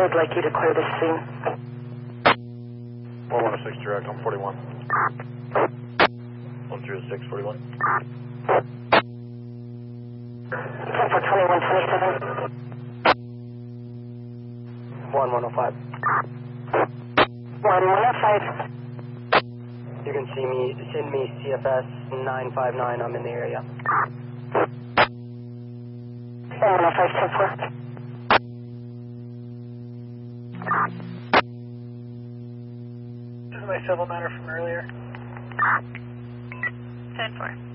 I'd like you to clear the scene. 4106 direct, I'm 41. 106, 41. 10 for 2127. 1105. 1105. You can see me, send me CFS 959, I'm in the area. 1105, 10-4. This is my civil matter from earlier. 10-4.